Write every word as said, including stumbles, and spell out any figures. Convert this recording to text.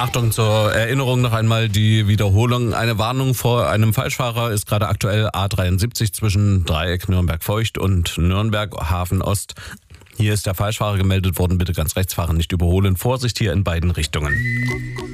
Achtung, zur Erinnerung noch einmal die Wiederholung. Eine Warnung vor einem Falschfahrer ist gerade aktuell A dreiundsiebzig zwischen Dreieck Nürnberg-Feucht und Nürnberg Hafen Ost. Hier ist der Falschfahrer gemeldet worden. Bitte ganz rechts fahren, nicht überholen. Vorsicht hier in beiden Richtungen.